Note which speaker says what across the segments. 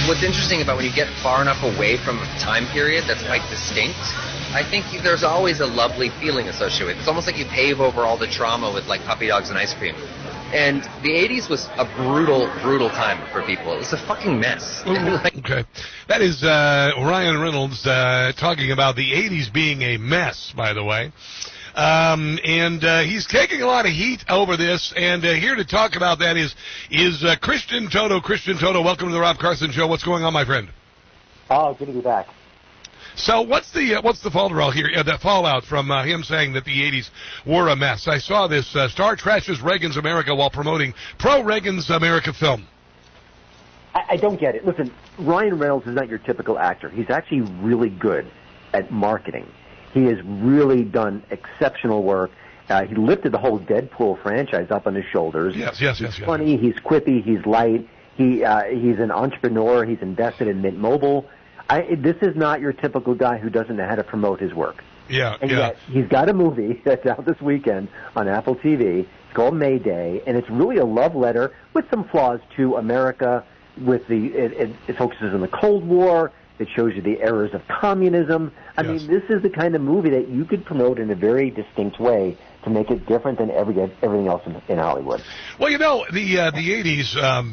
Speaker 1: what's interesting about when you get far enough away from a time period that's quite distinct, I think there's always a lovely feeling associated with it. It's almost like you pave over all the trauma with like puppy dogs and ice cream. And the 80s was a brutal, brutal time for people. It was a fucking mess.
Speaker 2: Okay. That is Ryan Reynolds talking about the 80s being a mess, by the way. And he's taking a lot of heat over this, and here to talk about that is Christian Toto. Christian Toto, welcome to the Rob Carson Show. What's going on, my friend?
Speaker 3: Oh, good to be back.
Speaker 2: So what's the fallout here? The fallout from him saying that the 80s were a mess. I saw this Star trashes Reagan's America while promoting pro-Reagan's America film.
Speaker 3: I don't get it. Listen, Ryan Reynolds is not your typical actor. He's actually really good at marketing. He has really done exceptional work. He lifted the whole Deadpool franchise up on his shoulders.
Speaker 2: Yes.
Speaker 3: He's funny. He's quippy. He's light. He's an entrepreneur. He's invested in Mint Mobile. This is not your typical guy who doesn't know how to promote his work. And yet, he's got a movie that's out this weekend on Apple TV. It's called Mayday, and it's really a love letter with some flaws to America. It focuses on the Cold War. It shows you the errors of communism. I mean, this is the kind of movie that you could promote in a very distinct way to make it different than everything else in Hollywood.
Speaker 2: Well, you know, the 80s,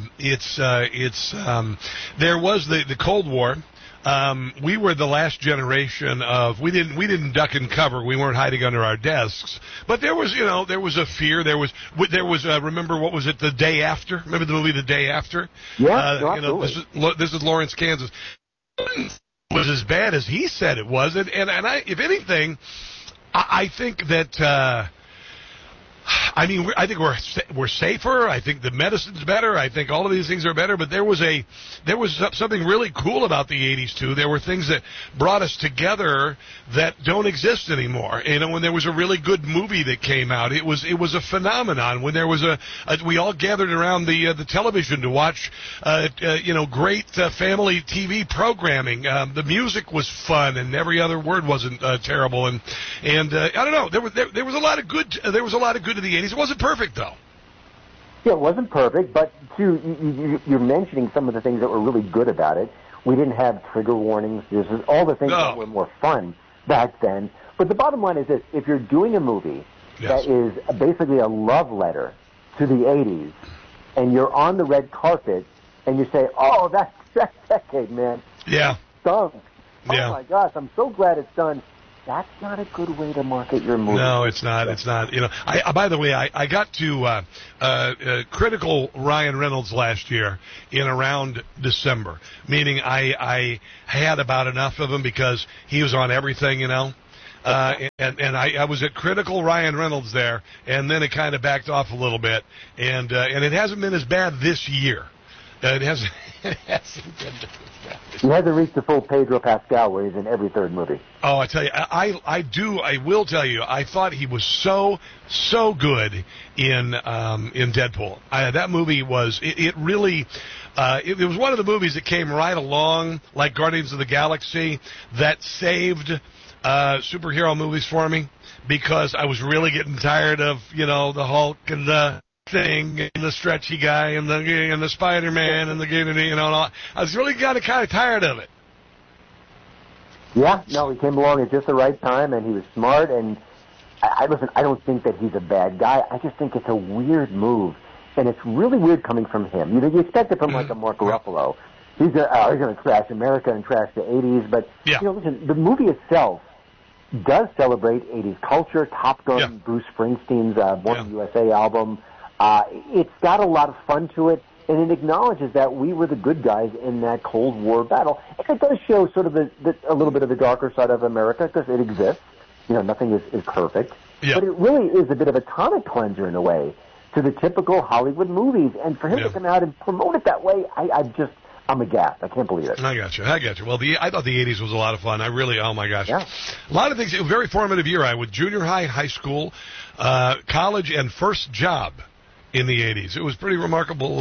Speaker 2: there was the Cold War. We were the last generation of we didn't duck and cover. We weren't hiding under our desks. But there was a fear. There was remember what was it, The Day After? Remember the movie The Day After?
Speaker 3: Yeah, absolutely.
Speaker 2: This is Lawrence, Kansas. It was as bad as he said it was, and I, if anything, I think that. I think we're safer. I think the medicine's better. I think all of these things are better. But there was something really cool about the 80s too. There were things that brought us together that don't exist anymore. You know, when there was a really good movie that came out, it was a phenomenon. When there was we all gathered around the television to watch great family TV programming. The music was fun, and every other word wasn't terrible. And I don't know. There was a lot of good. There was a lot of good in the 80s. It wasn't perfect, though.
Speaker 3: Yeah, it wasn't perfect, but you're mentioning some of the things that were really good about it. We didn't have trigger warnings. There's all the things that were more fun back then. But the bottom line is this: if you're doing a movie that is basically a love letter to the 80s, and you're on the red carpet, and you say, "Oh, that decade, man, stunk. Oh my gosh, I'm so glad it's done." That's not a good way to market your movie.
Speaker 2: No, it's not. It's not. You know, by the way, I got to critical Ryan Reynolds last year in around December, meaning I had about enough of him because he was on everything, you know. And I was at critical Ryan Reynolds there, and then it kind of backed off a little bit, and it hasn't been as bad this year. It hasn't been as bad.
Speaker 3: He hasn't reached the full Pedro Pascal where he's in every third movie.
Speaker 2: Oh, I tell you, I will tell you, I thought he was so good in Deadpool. That movie was, it really, it was one of the movies that came right along, like Guardians of the Galaxy, that saved superhero movies for me, because I was really getting tired of, the Hulk and the thing and the stretchy guy and the Spider-Man and and all. I was really kind of tired of it.
Speaker 3: Yeah, no, he came along at just the right time, and he was smart. And I don't think that he's a bad guy. I just think it's a weird move, and it's really weird coming from him. You expect it from like a Mark Ruffalo. He's going to trash America and trash the 80s, but listen, the movie itself does celebrate 80s culture. Top Gun, Bruce Springsteen's Born in the USA album. It's got a lot of fun to it, and it acknowledges that we were the good guys in that Cold War battle. And it does show sort of a little bit of the darker side of America, because it exists. Nothing is perfect.
Speaker 2: Yeah.
Speaker 3: But it really is a bit of a tonic cleanser in a way to the typical Hollywood movies. And for him to come out and promote it that way, I'm aghast. I can't believe it.
Speaker 2: I got you. Well, I thought the 80s was a lot of fun. Oh my gosh.
Speaker 3: Yeah.
Speaker 2: A lot of things. It was a very formative year. With junior high, high school, college, and first job in the 80s. It was pretty remarkable.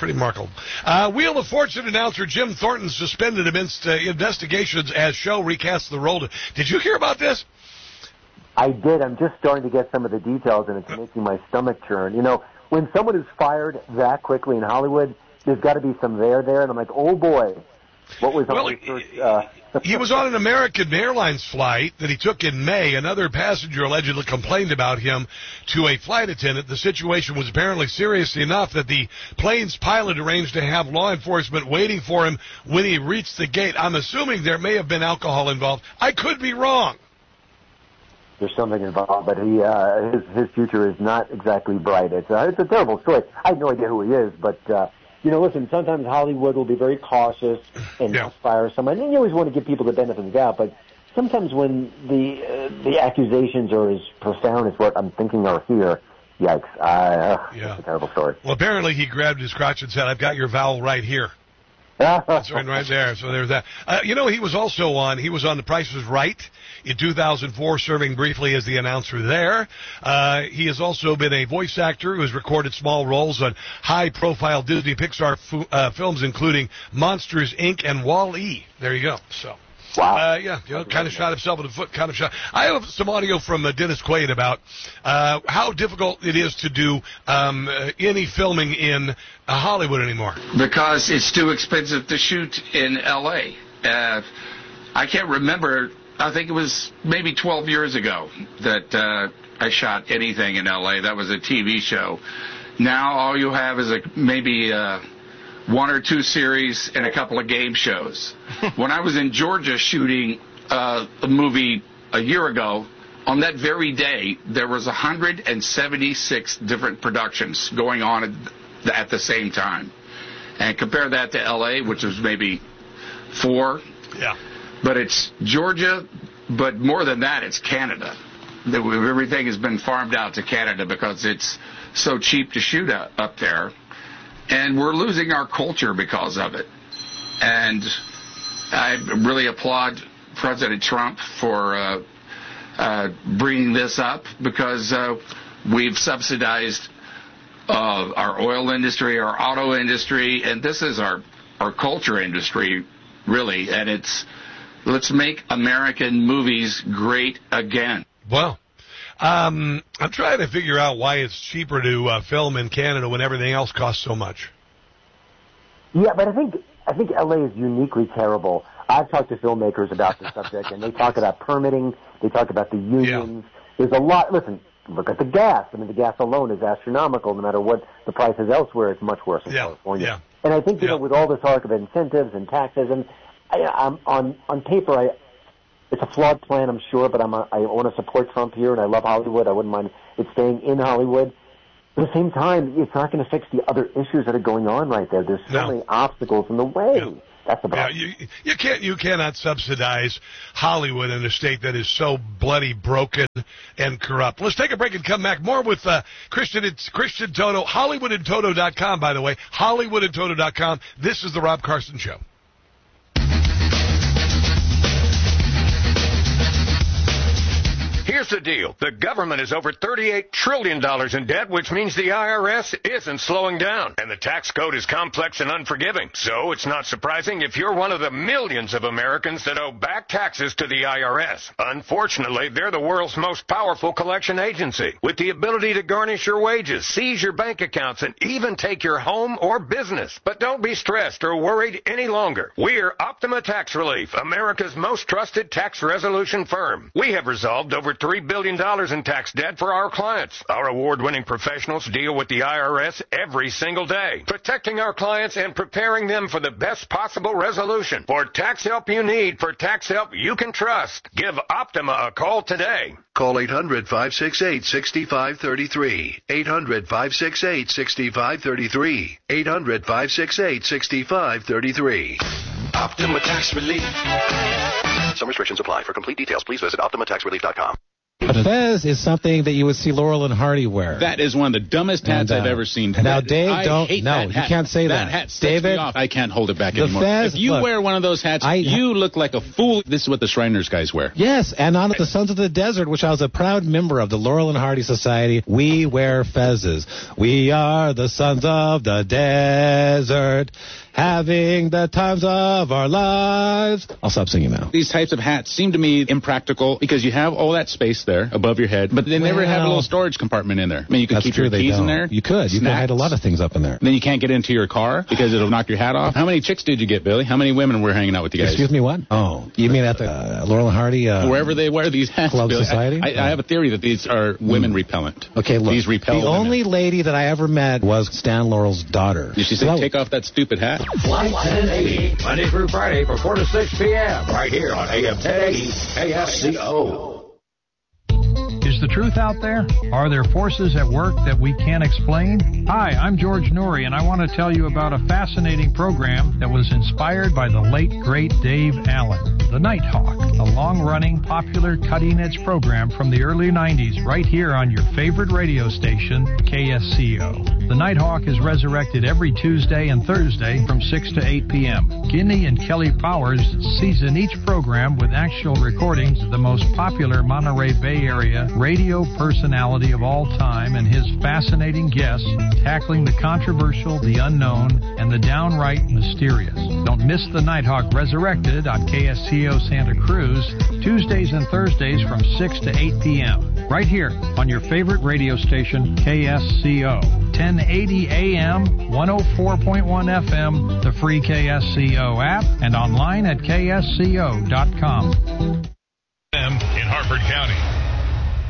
Speaker 2: Wheel of Fortune announcer Jim Thornton suspended amidst investigations as show recasts the role. Did you hear about this?
Speaker 3: I did. I'm just starting to get some of the details, and it's making my stomach churn. When someone is fired that quickly in Hollywood, there's got to be some there, and I'm like, oh boy, What was on his first...
Speaker 2: He was on an American Airlines flight that he took in May. Another passenger allegedly complained about him to a flight attendant. The situation was apparently serious enough that the plane's pilot arranged to have law enforcement waiting for him when he reached the gate. I'm assuming there may have been alcohol involved. I could be wrong.
Speaker 3: There's something involved, but his future is not exactly bright. It's a terrible story. I have no idea who he is, but... listen, sometimes Hollywood will be very cautious and not fire someone. And you always want to give people the benefit of the doubt, but sometimes when the accusations are as profound as what I'm thinking are here, yikes. It's a terrible story.
Speaker 2: Well, apparently he grabbed his crotch and said, I've got your vowel right here. That's right there. So there's that. He was on The Price is Right in 2004, serving briefly as the announcer there. He has also been a voice actor who has recorded small roles on high-profile Disney Pixar films, including Monsters, Inc. and Wall-E. There you go. So.
Speaker 3: Wow.
Speaker 2: Kind of shot himself in the foot, I have some audio from Dennis Quaid about how difficult it is to do any filming in Hollywood anymore.
Speaker 4: Because it's too expensive to shoot in L.A. I can't remember. I think it was maybe 12 years ago that I shot anything in L.A. That was a TV show. Now all you have is maybe one or two series and a couple of game shows. When I was in Georgia shooting a movie a year ago, on that very day, there was 176 different productions going on at the same time. And compare that to L.A., which was maybe 4.
Speaker 2: Yeah.
Speaker 4: But it's Georgia, but more than that, it's Canada. Everything has been farmed out to Canada because it's so cheap to shoot up there. And we're losing our culture because of it. And I really applaud President Trump for bringing this up because we've subsidized our oil industry, our auto industry, and this is our culture industry, really. And let's make American movies great again.
Speaker 2: Well, I'm trying to figure out why it's cheaper to film in Canada when everything else costs so much.
Speaker 3: Yeah, but I think LA is uniquely terrible. I've talked to filmmakers about this subject, and they talk about permitting. They talk about the unions. Yeah. There's a lot. Listen, look at the gas. I mean, the gas alone is astronomical. No matter what the price is elsewhere, it's much worse in California.
Speaker 2: Yeah.
Speaker 3: And I think with all this talk of incentives and taxes, and I'm on paper, it's a flawed plan, I'm sure, but I want to support Trump here, and I love Hollywood. I wouldn't mind it staying in Hollywood. But at the same time, it's not going to fix the other issues that are going on right there. There's so many obstacles in the way. Yeah. That's the problem.
Speaker 2: Yeah, you cannot subsidize Hollywood in a state that is so bloody broken and corrupt. Let's take a break and come back. More with Christian. It's Christian Toto. HollywoodandToto.com, by the way. HollywoodandToto.com. This is the Rob Carson Show.
Speaker 5: Here's the deal. The government is over $38 trillion in debt, which means the IRS isn't slowing down. And the tax code is complex and unforgiving. So it's not surprising if you're one of the millions of Americans that owe back taxes to the IRS. Unfortunately, they're the world's most powerful collection agency, with the ability to garnish your wages, seize your bank accounts, and even take your home or business. But don't be stressed or worried any longer. We're Optima Tax Relief, America's most trusted tax resolution firm. We have resolved over $3 billion in tax debt for our clients. Our award-winning professionals deal with the IRS every single day, protecting our clients and preparing them for the best possible resolution. For tax help you need, for tax help you can trust, give Optima a call today.
Speaker 6: Call 800-568-6533. 800-568-6533. 800-568-6533.
Speaker 5: Optima Tax Relief.
Speaker 6: Some restrictions apply. For complete details, please visit OptimaTaxRelief.com.
Speaker 7: A fez is something that you would see Laurel and Hardy wear.
Speaker 8: That is one of the dumbest hats I've ever seen.
Speaker 7: Now, Dave, you can't say that.
Speaker 8: That hat sets
Speaker 7: David,
Speaker 8: me off. I can't hold it back anymore.
Speaker 7: Fez,
Speaker 8: if you wear one of those hats, you look like a fool. This is what the Shriners guys wear.
Speaker 7: Yes, and on the Sons of the Desert, which I was a proud member of, the Laurel and Hardy Society, we wear fezzes. We are the Sons of the Desert. having the times of our lives. I'll stop singing now.
Speaker 8: These types of hats seem to me impractical because you have all that space there above your head, but they never have a little storage compartment in there. I mean, you could keep your keys in there.
Speaker 7: You could hide a lot of things up in there.
Speaker 8: Then you can't get into your car because it'll knock your hat off. How many chicks did you get, Billy? How many women were hanging out with you guys?
Speaker 7: Excuse me, what? Oh, you mean at the Laurel and Hardy?
Speaker 8: Wherever they wear these hats,
Speaker 7: Club
Speaker 8: Billy.
Speaker 7: Society?
Speaker 8: I have a theory that these are women repellent.
Speaker 7: Okay, look.
Speaker 8: These repel
Speaker 7: the
Speaker 8: women.
Speaker 7: only lady that I ever met was Stan Laurel's daughter.
Speaker 8: Did she say, take off that stupid hat?
Speaker 9: Flight 1080, Monday through Friday from 4 to 6 p.m. right here on AM 1080 KSCO.
Speaker 10: Is the truth out there? Are there forces at work that we can't explain? Hi, I'm George Noory, and I want to tell you about a fascinating program that was inspired by the late, great Dave Allen. The Nighthawk, a long-running, popular, cutting-edge program from the early 90s right here on your favorite radio station, KSCO. The Nighthawk is resurrected every Tuesday and Thursday from 6 to 8 p.m. Guinea and Kelly Powers season each program with actual recordings of the most popular Monterey Bay Area radio personality of all time and his fascinating guests tackling the controversial, the unknown, and the downright mysterious. Don't miss the Nighthawk Resurrected on KSCO Santa Cruz, Tuesdays and Thursdays from 6 to 8 p.m. right here on your favorite radio station, KSCO. 1080 AM, 104.1 FM, the free KSCO app, and online at ksco.com.
Speaker 11: In Harford County.